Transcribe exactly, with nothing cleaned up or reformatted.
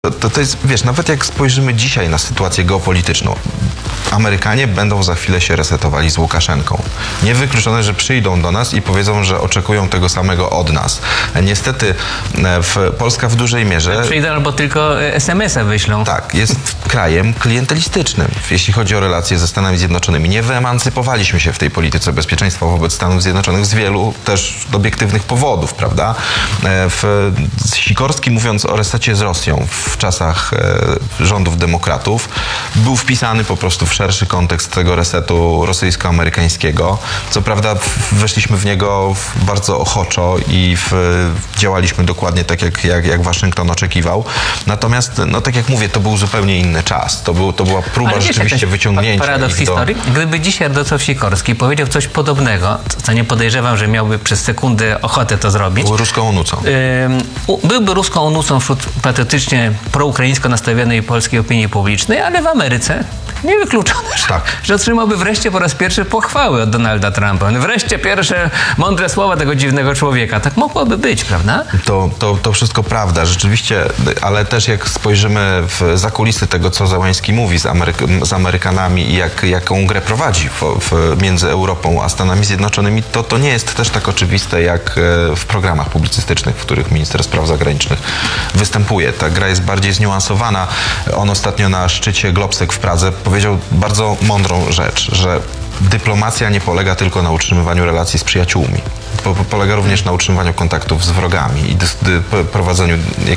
To, to jest, wiesz, nawet jak spojrzymy dzisiaj na sytuację geopolityczną, Amerykanie będą za chwilę się resetowali z Łukaszenką. Niewykluczone, że przyjdą do nas i powiedzą, że oczekują tego samego od nas. Niestety w, Polska w dużej mierze... Przyjdą albo tylko es em es a wyślą. Tak, jest krajem klientelistycznym, jeśli chodzi o relacje ze Stanami Zjednoczonymi. Nie wyemancypowaliśmy się w tej polityce bezpieczeństwa wobec Stanów Zjednoczonych z wielu też obiektywnych powodów, prawda? W, Sikorski, mówiąc o resecie z Rosją w czasach e, rządów demokratów, był wpisany po prostu w szerszy kontekst tego resetu rosyjsko-amerykańskiego. Co prawda weszliśmy w niego bardzo ochoczo i w, działaliśmy dokładnie tak, jak, jak, jak Waszyngton oczekiwał. Natomiast, no tak jak mówię, to był zupełnie inny czas. To, był, to była próba Ale rzeczywiście wyciągnięcia paradoks ich historii. do... Gdyby dzisiaj Radosław Sikorski powiedział coś podobnego, co nie podejrzewam, że miałby przez sekundę ochotę to zrobić. Był ruską onucą. Yy, byłby ruską onucą wśród patriotycznie proukraińsko nastawionej polskiej opinii publicznej, ale w Ameryce niewykluczone, że, Tak. że otrzymałby wreszcie po raz pierwszy pochwały od Donalda Trumpa. Wreszcie pierwsze mądre słowa tego dziwnego człowieka. Tak mogłoby być, prawda? To, to, to wszystko prawda, rzeczywiście, ale też jak spojrzymy w zakulisy tego, co Zełański mówi z, Ameryk- z Amerykanami i jak, jaką grę prowadzi w, w, między Europą a Stanami Zjednoczonymi, to to nie jest też tak oczywiste jak w programach publicystycznych, w których minister spraw zagranicznych występuje. Ta gra jest bardziej zniuansowana. On ostatnio na szczycie Globsec w Pradze powiedział bardzo mądrą rzecz, że dyplomacja nie polega tylko na utrzymywaniu relacji z przyjaciółmi. Po, polega również na utrzymywaniu kontaktów z wrogami i dy, dy, prowadzeniu